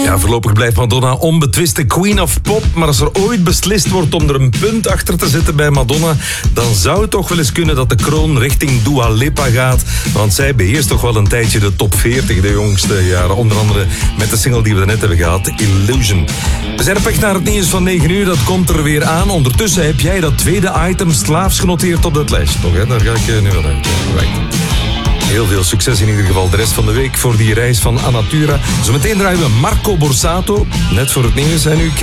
Ja, voorlopig blijft Madonna onbetwiste queen of pop. Maar als er ooit beslist wordt om er een punt achter te zetten bij Madonna, dan zou het toch wel eens kunnen dat de kroon richting Dua Lipa gaat. Want zij beheerst toch wel een tijdje de top 40 de jongste jaren. Onder andere met de single die we net hebben gehad, Illusion. We zijn op weg naar het nieuws van 9 uur. Dat komt er weer aan. Ondertussen heb jij dat tweede item slaafs genoteerd op dat lijstje. Toch, hè? Daar ga ik nu wel uit. Right. Heel veel succes in ieder geval de rest van de week voor die reis van Anatura. Zometeen draaien we Marco Borsato. Net voor het nieuws, hè, nu.